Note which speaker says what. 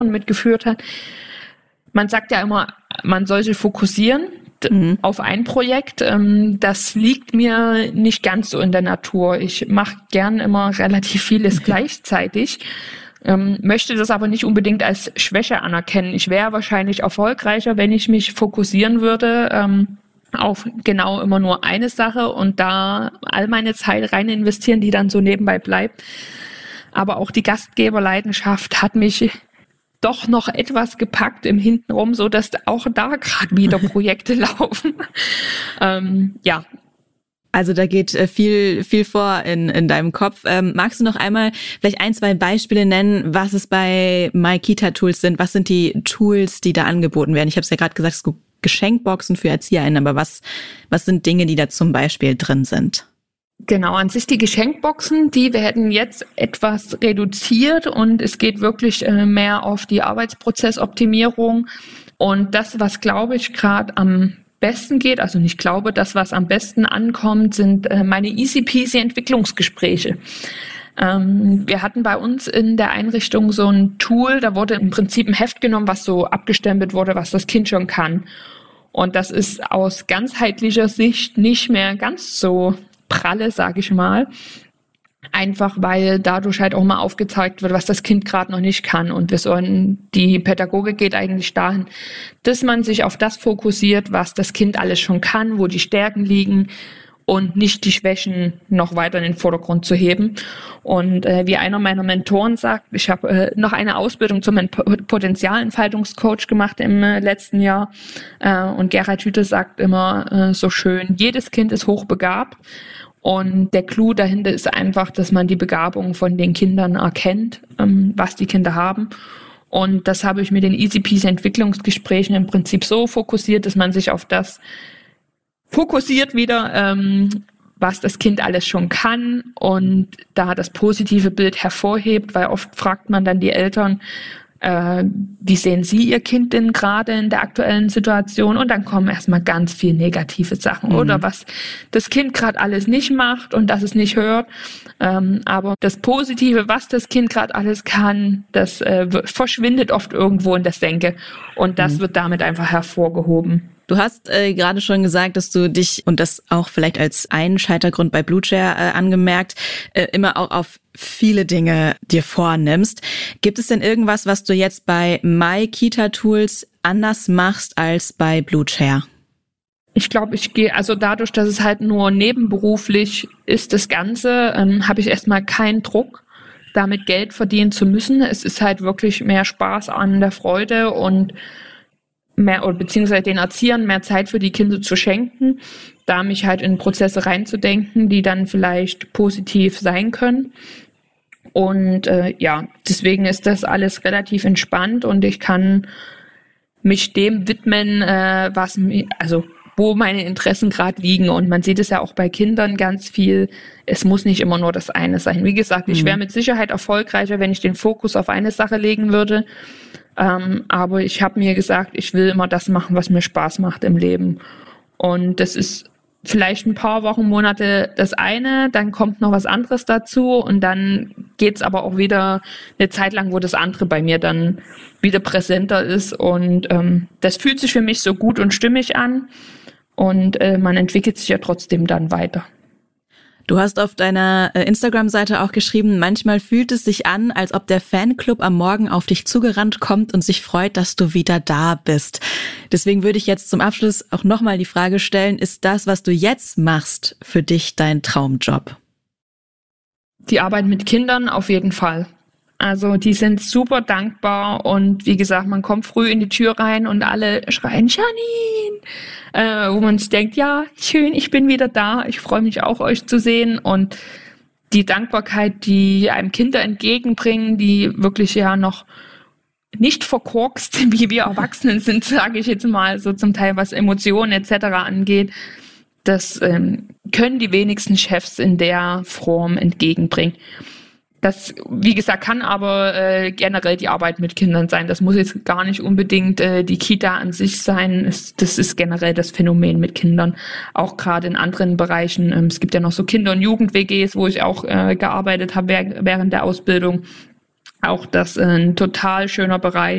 Speaker 1: mitgeführt hat. Man sagt ja immer, man soll sich fokussieren auf ein Projekt. Das liegt mir nicht ganz so in der Natur. Ich mache gern immer relativ vieles gleichzeitig, möchte das aber nicht unbedingt als Schwäche anerkennen. Ich wäre wahrscheinlich erfolgreicher, wenn ich mich fokussieren würde auf genau immer nur eine Sache und da all meine Zeit rein investieren, die dann so nebenbei bleibt. Aber auch die Gastgeberleidenschaft hat mich doch noch etwas gepackt im Hintenrum, so dass auch da gerade wieder Projekte laufen. Ja.
Speaker 2: Also da geht viel vor in deinem Kopf. Magst du noch einmal vielleicht 1, 2 Beispiele nennen, was es bei MyKita-Tools sind? Was sind die Tools, die da angeboten werden? Ich habe es ja gerade gesagt, es gibt Geschenkboxen für ErzieherInnen, aber was sind Dinge, die da zum Beispiel drin sind?
Speaker 1: Genau, an sich die Geschenkboxen, die werden jetzt etwas reduziert und es geht wirklich mehr auf die Arbeitsprozessoptimierung. Und das, was, glaube ich, gerade am besten geht, also nicht glaube, das, was am besten ankommt, sind meine easy peasy Entwicklungsgespräche. Wir hatten bei uns in der Einrichtung so ein Tool, da wurde im Prinzip ein Heft genommen, was so abgestempelt wurde, was das Kind schon kann. Und das ist aus ganzheitlicher Sicht nicht mehr ganz so pralle, sage ich mal. Einfach weil dadurch halt auch mal aufgezeigt wird, was das Kind gerade noch nicht kann. Und die Pädagogik geht eigentlich dahin, dass man sich auf das fokussiert, was das Kind alles schon kann, wo die Stärken liegen und nicht die Schwächen noch weiter in den Vordergrund zu heben. Und wie einer meiner Mentoren sagt, ich habe noch eine Ausbildung zum Potenzialentfaltungscoach gemacht im letzten Jahr. Und Gerhard Hüther sagt immer so schön, jedes Kind ist hochbegabt. Und der Clou dahinter ist einfach, dass man die Begabung von den Kindern erkennt, was die Kinder haben. Und das habe ich mit den Easy Peasy Entwicklungsgesprächen im Prinzip so fokussiert, dass man sich auf das fokussiert wieder, was das Kind alles schon kann und da das positive Bild hervorhebt, weil oft fragt man dann die Eltern, wie sehen Sie Ihr Kind denn gerade in der aktuellen Situation? Und dann kommen erstmal ganz viel negative Sachen oder was das Kind gerade alles nicht macht und dass es nicht hört. Aber das Positive, was das Kind gerade alles kann, das verschwindet oft irgendwo in der Senke und das wird damit einfach hervorgehoben.
Speaker 2: Du hast gerade schon gesagt, dass du dich, und das auch vielleicht als einen Scheitergrund bei BlueChair angemerkt, immer auch auf viele Dinge dir vornimmst. Gibt es denn irgendwas, was du jetzt bei MyKita-Tools anders machst als bei BlueChair?
Speaker 1: Ich glaube, ich gehe, also dadurch, dass es halt nur nebenberuflich ist, das Ganze, habe ich erstmal keinen Druck, damit Geld verdienen zu müssen. Es ist halt wirklich mehr Spaß an der Freude und mehr, oder beziehungsweise den Erziehern mehr Zeit für die Kinder zu schenken, da mich halt in Prozesse reinzudenken, die dann vielleicht positiv sein können. Und deswegen ist das alles relativ entspannt und ich kann mich dem widmen, wo meine Interessen gerade liegen. Und man sieht es ja auch bei Kindern ganz viel. Es muss nicht immer nur das eine sein. Wie gesagt, ich wäre mit Sicherheit erfolgreicher, wenn ich den Fokus auf eine Sache legen würde. Aber ich habe mir gesagt, ich will immer das machen, was mir Spaß macht im Leben. Und das ist vielleicht ein paar Wochen, Monate das eine, dann kommt noch was anderes dazu und dann geht's aber auch wieder eine Zeit lang, wo das andere bei mir dann wieder präsenter ist. Und das fühlt sich für mich so gut und stimmig an und man entwickelt sich ja trotzdem dann weiter.
Speaker 2: Du hast auf deiner Instagram-Seite auch geschrieben, manchmal fühlt es sich an, als ob der Fanclub am Morgen auf dich zugerannt kommt und sich freut, dass du wieder da bist. Deswegen würde ich jetzt zum Abschluss auch nochmal die Frage stellen, ist das, was du jetzt machst, für dich dein Traumjob?
Speaker 1: Die Arbeit mit Kindern auf jeden Fall. Also die sind super dankbar und wie gesagt, man kommt früh in die Tür rein und alle schreien Janine, wo man sich denkt, ja, schön, ich bin wieder da, ich freue mich auch, euch zu sehen und die Dankbarkeit, die einem Kinder entgegenbringen, die wirklich ja noch nicht verkorkst, wie wir Erwachsenen sind, sage ich jetzt mal, so zum Teil was Emotionen etc. angeht, das können die wenigsten Chefs in der Form entgegenbringen. Das, wie gesagt, kann aber generell die Arbeit mit Kindern sein. Das muss jetzt gar nicht unbedingt die Kita an sich sein. Das ist generell das Phänomen mit Kindern, auch gerade in anderen Bereichen. Es gibt ja noch so Kinder- und Jugend-WGs, wo ich auch gearbeitet habe während der Ausbildung. auch das ein total schöner Bereich.